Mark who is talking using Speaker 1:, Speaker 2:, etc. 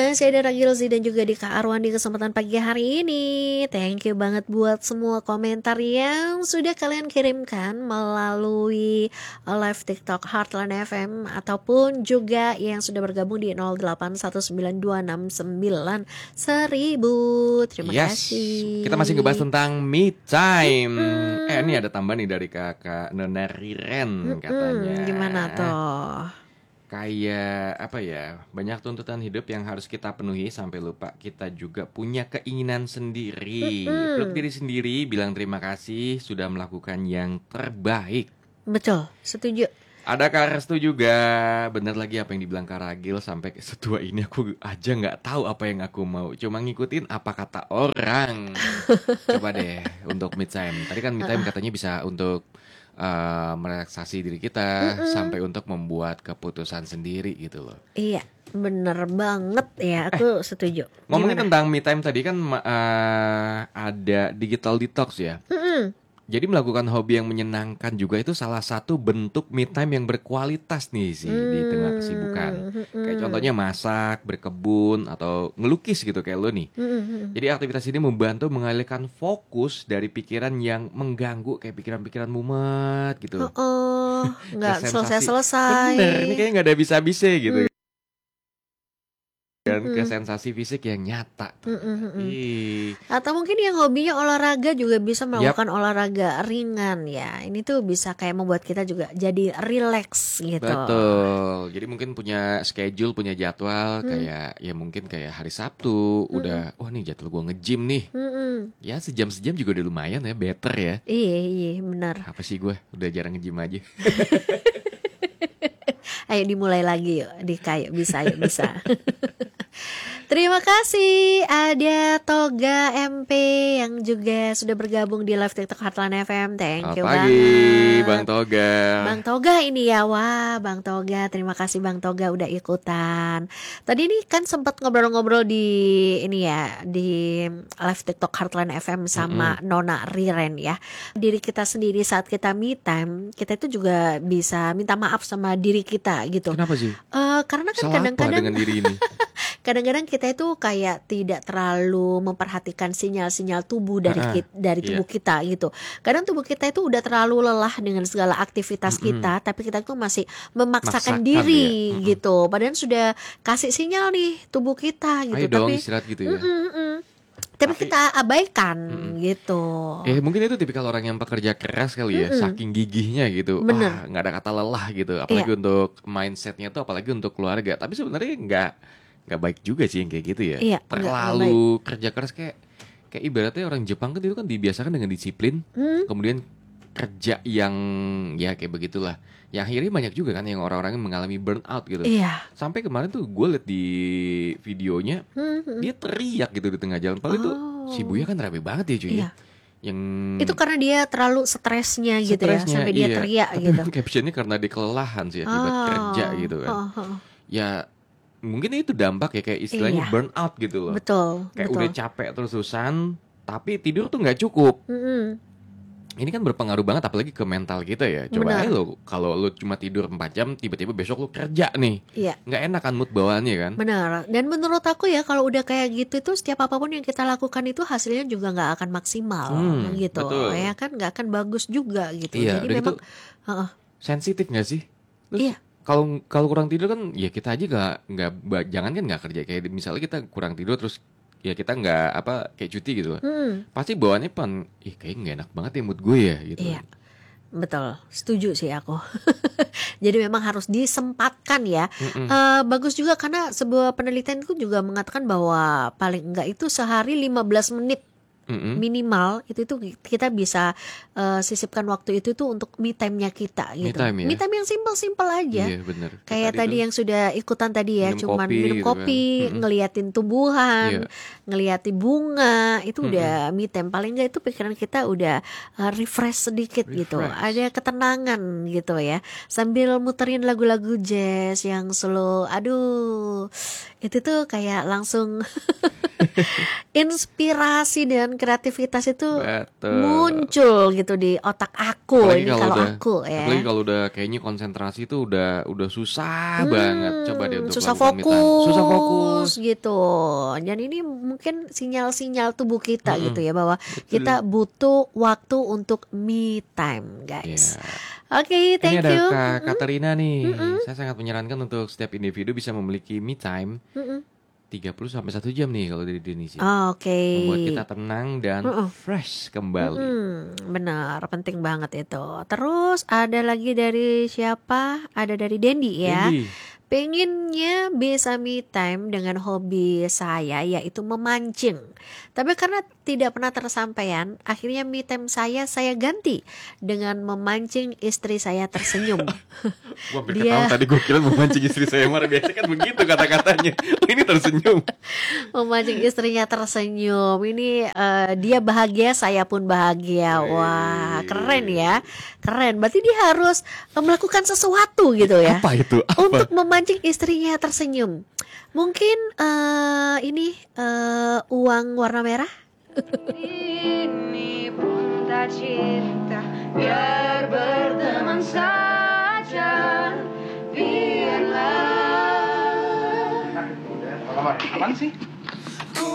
Speaker 1: Masih ada Ragil Z dan juga Dika Arwan di kesempatan pagi hari ini. Thank you banget buat semua komentar yang sudah kalian kirimkan melalui live TikTok Heartland FM ataupun juga yang sudah bergabung di 0819299000. Terima kasih.
Speaker 2: Kita masih ngebahas tentang me time. Ini ada tambahan nih dari kakak Nona Riren katanya.
Speaker 1: Gimana tuh?
Speaker 2: Kayak apa ya, banyak tuntutan hidup yang harus kita penuhi sampai lupa kita juga punya keinginan sendiri. Peluk diri sendiri, bilang terima kasih sudah melakukan yang terbaik.
Speaker 1: Betul, setuju.
Speaker 2: Ada Kak Restu juga, bener lagi apa yang dibilang Kak Ragil, sampai setua ini aku aja nggak tahu apa yang aku mau, cuma ngikutin apa kata orang. Coba deh untuk me time. Tadi kan me time katanya bisa untuk merelaksasi diri kita sampai untuk membuat keputusan sendiri gitu loh.
Speaker 1: Iya, bener banget ya, aku setuju.
Speaker 2: Ngomongin
Speaker 1: Gimana?
Speaker 2: tentang me time tadi kan ada digital detox ya. Jadi melakukan hobi yang menyenangkan juga itu salah satu bentuk me time yang berkualitas nih sih di tengah kesibukan. Kayak contohnya masak, berkebun, atau ngelukis gitu kayak lo nih. Jadi aktivitas ini membantu mengalihkan fokus dari pikiran yang mengganggu kayak pikiran-pikiran mumet gitu.
Speaker 1: Nggak
Speaker 2: Ke sensasi.
Speaker 1: selesai-selesai.
Speaker 2: Bener, ini kayaknya nggak ada bisa-bisa gitu. Dan ke sensasi fisik yang nyata.
Speaker 1: Atau mungkin yang hobinya olahraga juga bisa melakukan olahraga ringan ya. Ini tuh bisa kayak membuat kita juga jadi relax gitu.
Speaker 2: Betul. Jadi mungkin punya schedule, punya jadwal kayak ya mungkin kayak hari Sabtu udah, wah nih jadwal gua nge-gym nih. Ya sejam-sejam juga udah lumayan ya, better ya.
Speaker 1: Iya benar.
Speaker 2: Apa sih gue udah jarang nge-gym aja.
Speaker 1: Ayo dimulai lagi yuk, Dika, yuk bisa. Terima kasih ada Toga MP yang juga sudah bergabung di live TikTok Heartland FM. Thank you
Speaker 2: pagi,
Speaker 1: banget
Speaker 2: Bang Toga.
Speaker 1: Bang Toga ini ya, wah Bang Toga, terima kasih Bang Toga udah ikutan. Tadi ini kan sempat ngobrol-ngobrol di ini ya, di live TikTok Heartland FM sama Nona Riren ya. Diri kita sendiri saat kita me time, kita itu juga bisa minta maaf sama diri kita gitu.
Speaker 2: Kenapa sih?
Speaker 1: Karena kan
Speaker 2: Salah
Speaker 1: kadang-kadang
Speaker 2: apa dengan diri ini?
Speaker 1: kadang-kadang kita itu kayak tidak terlalu memperhatikan sinyal-sinyal tubuh dari tubuh kita gitu. Kadang tubuh kita itu udah terlalu lelah dengan segala aktivitas kita, tapi kita tuh masih memaksakan diri gitu. Padahal sudah kasih sinyal nih tubuh kita gitu.
Speaker 2: Ayo dong istirahat gitu ya.
Speaker 1: Tapi kita abaikan gitu.
Speaker 2: Mungkin itu tipikal orang yang pekerja keras kali ya, saking gigihnya gitu.
Speaker 1: Bener.
Speaker 2: Nggak ada kata lelah gitu. Apalagi untuk mindsetnya tuh, apalagi untuk keluarga. Tapi sebenarnya nggak baik juga sih yang kayak gitu ya.
Speaker 1: Iya,
Speaker 2: terlalu kerja keras kayak ibaratnya orang Jepang kan itu kan dibiasakan dengan disiplin, kemudian kerja yang ya kayak begitulah. Yang akhirnya banyak juga kan yang orang-orang yang mengalami burnout gitu.
Speaker 1: Iya.
Speaker 2: Sampai kemarin tuh gue liat di videonya dia teriak gitu di tengah jalan. Padahal itu Shibuya kan rame banget ya cuy.
Speaker 1: Iya.
Speaker 2: Yang
Speaker 1: itu karena dia terlalu stresnya gitu ya, sampai dia teriak
Speaker 2: tapi
Speaker 1: gitu.
Speaker 2: Captionnya karena dia kelelahan sih akibat kerja gitu kan. Ya mungkin itu dampak ya kayak istilahnya burnout gitu loh.
Speaker 1: Betul.
Speaker 2: Kayak udah capek terus-terusan, tapi tidur tuh nggak cukup. Ini kan berpengaruh banget apalagi ke mental kita ya. Coba aja lo kalau lo cuma tidur 4 jam, tiba-tiba besok lo kerja nih.
Speaker 1: Iya.
Speaker 2: Nggak enak kan mood bawaannya kan.
Speaker 1: Benar. Dan menurut aku ya kalau udah kayak gitu itu setiap apapun yang kita lakukan itu hasilnya juga nggak akan maksimal gitu.
Speaker 2: Betul.
Speaker 1: Ya kan nggak akan bagus juga gitu.
Speaker 2: Iya,
Speaker 1: jadi
Speaker 2: udah
Speaker 1: memang
Speaker 2: gitu, sensitif nggak sih? Terus,
Speaker 1: iya.
Speaker 2: Kalau kurang tidur kan ya kita aja nggak jangan kan nggak kerja, kayak misalnya kita kurang tidur terus ya kita nggak kayak cuti gitu, pasti bawaannya kayak nggak enak banget ya mood gue ya gitu.
Speaker 1: Iya, betul, setuju sih aku. Jadi memang harus disempatkan ya. Bagus juga karena sebuah penelitian itu juga mengatakan bahwa paling enggak itu sehari 15 menit minimal itu kita bisa sisipkan waktu itu tuh untuk me time-nya kita gitu. Me time yang simple aja.
Speaker 2: Iya, bener.
Speaker 1: Kayak tadi yang sudah ikutan tadi ya, cuman minum kopi, ngeliatin tumbuhan, ngeliatin bunga, itu udah me time. Paling enggak itu pikiran kita udah refresh sedikit gitu. Ada ketenangan gitu ya. Sambil muterin lagu-lagu jazz yang slow. Aduh, itu tuh kayak langsung Inspirasi dan kreativitas itu
Speaker 2: Betul.
Speaker 1: muncul gitu di otak aku
Speaker 2: Apalagi
Speaker 1: ini
Speaker 2: kalau
Speaker 1: kalau
Speaker 2: udah,
Speaker 1: aku ya.
Speaker 2: apalagi kalau udah kayaknya konsentrasi itu udah susah banget. Coba deh untuk
Speaker 1: Susah
Speaker 2: melakukan me time. Susah
Speaker 1: fokus
Speaker 2: fokus.
Speaker 1: gitu. Dan ini mungkin sinyal-sinyal tubuh kita gitu ya bahwa kita
Speaker 2: Betul.
Speaker 1: butuh waktu untuk me time, guys.
Speaker 2: Ya.
Speaker 1: Oke,
Speaker 2: Ini
Speaker 1: thank
Speaker 2: ada
Speaker 1: you.
Speaker 2: Kak Katarina nih. Saya sangat menyarankan untuk setiap individu bisa memiliki me time 30 sampai 1 jam nih kalau di Indonesia.
Speaker 1: Oke.
Speaker 2: Membuat kita tenang dan fresh kembali.
Speaker 1: Benar, penting banget itu. Terus ada lagi dari siapa? Ada dari Dendi ya.
Speaker 2: Dendi.
Speaker 1: Pengennya bisa me time dengan hobi saya yaitu memancing. Tapi karena tidak pernah tersampaikan, akhirnya me time saya ganti dengan memancing istri saya tersenyum.
Speaker 2: Gua hampir
Speaker 1: Dia-
Speaker 2: ketawa tadi, gue kira memancing istri saya marah. Biasa kan begitu kata-katanya. Oh, ini tersenyum.
Speaker 1: Memancing istrinya tersenyum. Ini dia bahagia, saya pun bahagia. Wah, keren ya. Keren. Berarti dia harus melakukan sesuatu gitu ya.
Speaker 2: Apa itu? Apa?
Speaker 1: Untuk memancing istrinya tersenyum. Mungkin ini uang warna merah.
Speaker 3: Ini pun tak cinta, biar berteman saja, biarlah.
Speaker 4: Apaan sih?